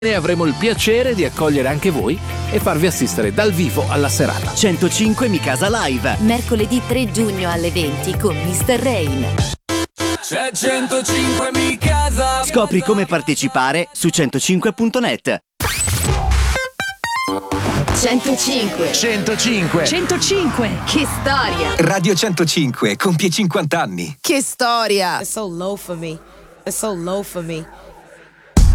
E avremo il piacere di accogliere anche voi e farvi assistere dal vivo alla serata. 105 Mi Casa Live. Mercoledì 3 giugno alle 20 con Mr. Rain. C'è 105 Mi Casa. Scopri come partecipare su 105.net. 105. 105. 105. Che storia. Radio 105 compie 50 anni. Che storia. It's so low for me. It's so low for me.